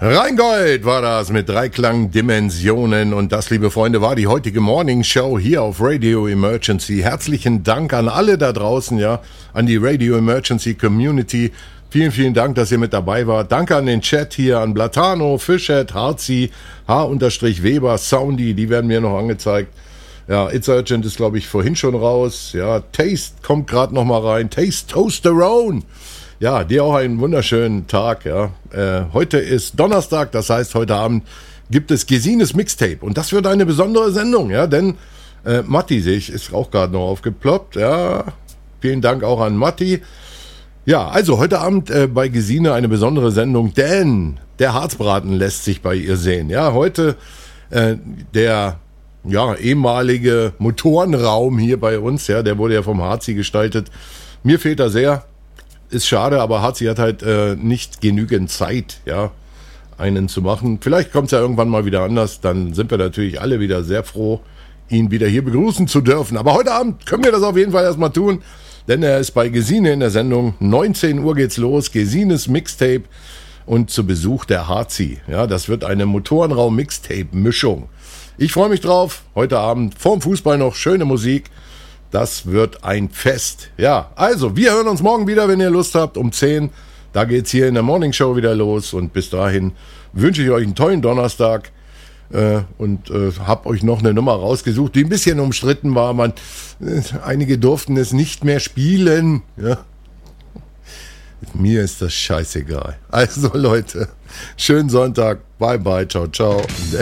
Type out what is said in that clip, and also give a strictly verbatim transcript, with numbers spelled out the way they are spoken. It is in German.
Rheingold war das mit Dreiklangdimensionen und das, liebe Freunde, war die heutige Morning Show hier auf Radio Emergency. Herzlichen Dank an alle da draußen, ja, an die Radio Emergency Community. Vielen, vielen Dank, dass ihr mit dabei wart. Danke an den Chat hier, an Blatano, Fischhead, Harzi, H-Weber, Soundy, die werden mir noch angezeigt. Ja, It's Urgent ist, glaube ich, vorhin schon raus. Ja, Taste kommt gerade noch mal rein. Taste Toasterone. Ja, dir auch einen wunderschönen Tag. Ja, äh, heute ist Donnerstag, das heißt, heute Abend gibt es Gesines Mixtape. Und das wird eine besondere Sendung, ja, denn äh, Matti, sehe ich, ist auch gerade noch aufgeploppt. Ja, vielen Dank auch an Matti. Ja, also heute Abend äh, bei Gesine eine besondere Sendung, denn der Harzbraten lässt sich bei ihr sehen. Ja, heute äh, der ja, ehemalige Motorenraum hier bei uns, ja, der wurde ja vom Harzi gestaltet. Mir fehlt er sehr. Ist schade, aber Harzi hat halt äh, nicht genügend Zeit, ja, einen zu machen. Vielleicht kommt es ja irgendwann mal wieder anders, dann sind wir natürlich alle wieder sehr froh, ihn wieder hier begrüßen zu dürfen. Aber heute Abend können wir das auf jeden Fall erstmal tun, denn er ist bei Gesine in der Sendung. neunzehn Uhr geht's los, Gesines Mixtape und zu Besuch der Harzi. Ja, das wird eine Motorenraum-Mixtape-Mischung. Ich freue mich drauf. Heute Abend vorm Fußball noch schöne Musik. Das wird ein Fest. Ja, also, wir hören uns morgen wieder, wenn ihr Lust habt, um zehn. Da geht's hier in der Morning Show wieder los. Und bis dahin wünsche ich euch einen tollen Donnerstag. Äh, und äh, hab euch noch eine Nummer rausgesucht, die ein bisschen umstritten war. Man, äh, einige durften es nicht mehr spielen. Ja. Mir ist das scheißegal. Also, Leute, schönen Sonntag. Bye, bye. Ciao, ciao.